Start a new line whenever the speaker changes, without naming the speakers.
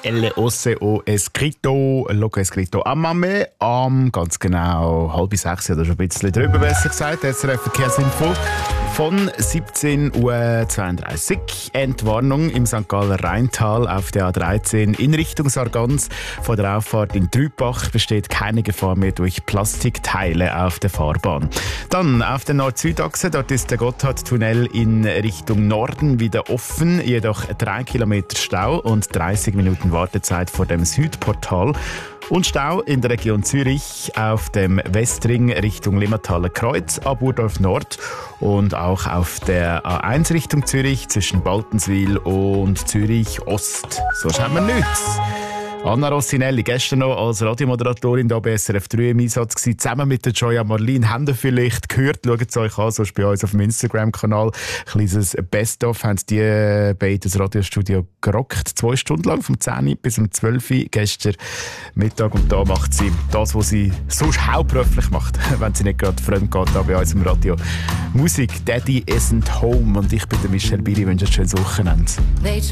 Elle osse o escrito, loco escrito a mame, ganz genau 5:30 oder schon ein bisschen drüber, besser gesagt, SRF Verkehrsinfo von 17:32 Uhr. Entwarnung im St. Galler Rheintal auf der A13 in Richtung Sargans. Vor der Auffahrt in Trübach besteht keine Gefahr mehr durch Plastikteile auf der Fahrbahn. Dann auf der Nord-Süd-Achse, dort ist der Gotthardtunnel in Richtung Norden wieder offen, jedoch 3 Kilometer Stau und 30 Minuten Wartezeit vor dem Südportal. Und Stau in der Region Zürich auf dem Westring Richtung Limmathaler Kreuz, ab Urdorf Nord und auch auf der A1 Richtung Zürich zwischen Baltenswil und Zürich Ost. So schauen wir nichts. Anna Rossinelli, gestern noch als Radiomoderatorin da bei SRF 3 im Einsatz gewesen, zusammen mit der Joya Marlin. Habt ihr vielleicht gehört? Schaut es euch an, sonst bei uns auf dem Instagram-Kanal. Ein kleines Best-of haben die beiden das Radiostudio gerockt. 2 Stunden lang, vom 10 bis um 12 Uhr gestern Mittag. Und da macht sie das, was sie sonst hauptberuflich macht, wenn sie nicht gerade fremd geht, da bei uns im Radio. Musik, Daddy isn't home. Und ich bin der Michel Biri, wünsche ein schönes Wochenende.